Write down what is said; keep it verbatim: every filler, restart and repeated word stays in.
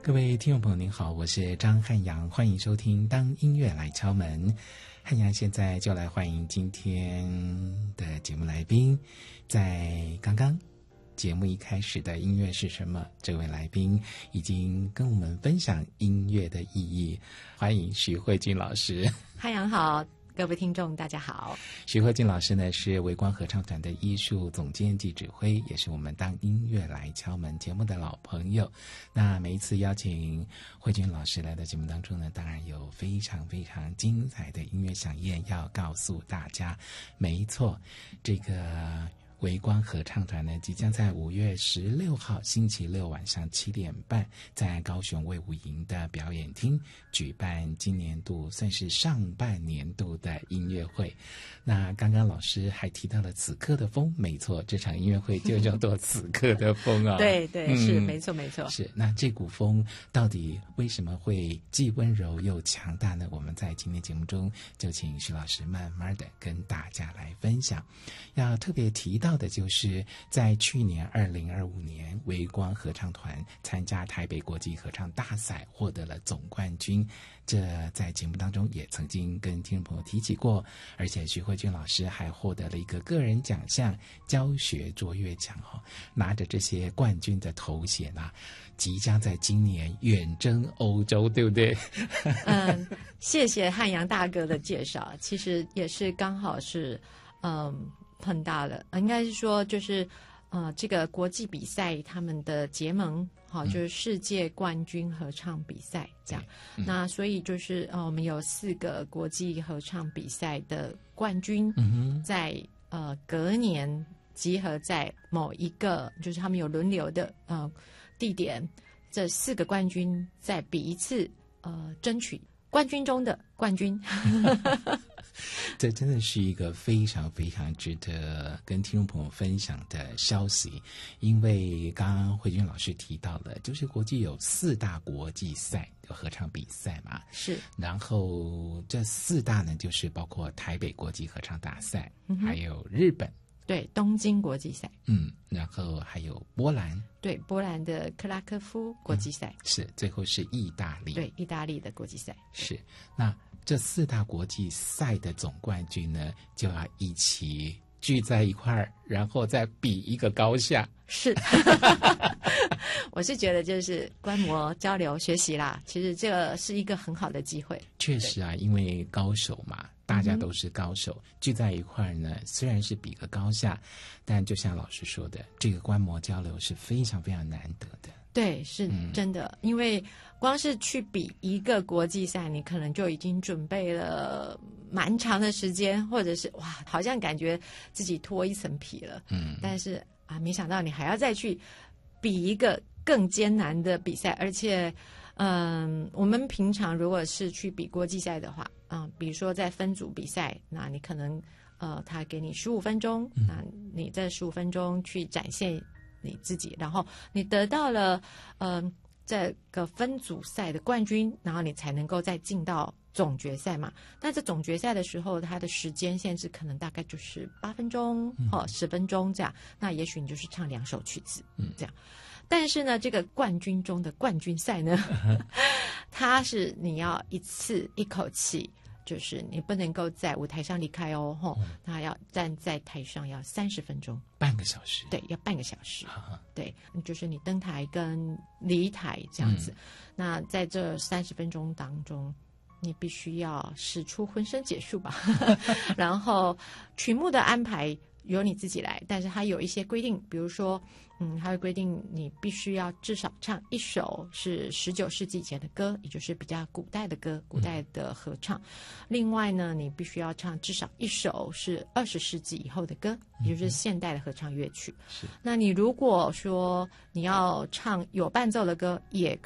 各位听众朋友您好，我是张汉阳，欢迎收听当音乐来敲门。汉阳现在就来欢迎今天的节目来宾，在刚刚节目一开始的音乐是什么，这位来宾已经跟我们分享音乐的意义，欢迎徐慧君老师。 汉阳好，各位听众大家好。 徐慧君老师呢是微光合唱团的艺术总监及指挥，也是我们当音乐来敲门节目的老朋友。那每一次邀请慧君老师来到节目当中呢，当然有非常非常精彩的音乐响宴要告诉大家。没错，这个微光合唱团呢，即将在五月十六号星期六晚上七点半，在高雄卫武营的表演厅举办今年度算是上半年度的音乐会。那刚刚老师还提到了此刻的风，没错，这场音乐会就叫做此刻的风啊。 对对、嗯、是没错没错。 是，那这股风到底为什么会既温柔又强大呢？我们在今天节目中就请徐老师慢慢的跟大家来分享。要特别提到的就是在去年二零二五年微光合唱团参加台北国际合唱大赛获得了总冠军，这在节目当中也曾经跟听众朋友提起过，而且徐慧君老师还获得了一个个人奖项教学卓越奖哦，拿着这些冠军的头衔啊，即将在今年远征欧洲，对不对？ 嗯，谢谢汉阳大哥的介绍，其实也是刚好是嗯碰到了，应该是说就是呃这个国际比赛他们的结盟，好、嗯，就是世界冠军合唱比赛这样。嗯、那所以就是呃我们有四个国际合唱比赛的冠军，嗯、在呃隔年集合在某一个，就是他们有轮流的呃地点，这四个冠军再比一次，呃争取冠军中的冠军。 这真的是一个非常非常值得跟听众朋友分享的消息，因为刚刚慧君老师提到了，就是国际有四大国际赛有合唱比赛嘛， 是， 然后这四大呢，就是包括台北国际合唱大赛，嗯、还有日本， 对，东京国际赛， 嗯，然后还有波兰， 对，波兰的克拉科夫国际赛， 嗯、是，最后是意大利， 对，意大利的国际赛， 是。那这四大国际赛的总冠军呢，就要一起聚在一块儿，然后再比一个高下。 是，我是觉得就是观摩、交流、学习啦。其实这个是一个很好的机会。 确实啊，因为高手嘛，大家都是高手，嗯、聚在一块儿呢，虽然是比个高下，但就像老师说的，这个观摩交流是非常非常难得的。 对，是真的，嗯、因为光是去比一个国际赛，你可能就已经准备了蛮长的时间，或者是哇，好像感觉自己脱一层皮了。嗯，但是啊，没想到你还要再去比一个更艰难的比赛，而且，嗯，我们平常如果是去比国际赛的话，嗯，比如说在分组比赛，那你可能呃，他给你十五分钟，嗯、那你这十五分钟去展现你自己，然后你得到了嗯、呃、这个分组赛的冠军，然后你才能够再进到总决赛嘛。那这总决赛的时候，它的时间限制可能大概就是八分钟哦，十分钟这样。那也许你就是唱两首曲子，嗯，这样。但是呢，这个冠军中的冠军赛呢，它是你要一次一口气。就是你不能够在舞台上离开哦，吼、嗯，那要站在台上要三十分钟， 半个小时， 对，要半个小时，啊、对，就是你登台跟离台这样子。嗯、那在这三十分钟当中，你必须要使出浑身解数吧，然后曲目的安排由你自己来，但是它有一些规定，比如说，嗯，它会规定你必须要至少唱一首是十九世纪以前的歌，也就是比较古代的歌，古代的合唱。嗯、另外呢，你必须要唱至少一首是二十世纪以后的歌，也就是现代的合唱乐曲。是，那你如果说你要唱有伴奏的歌，也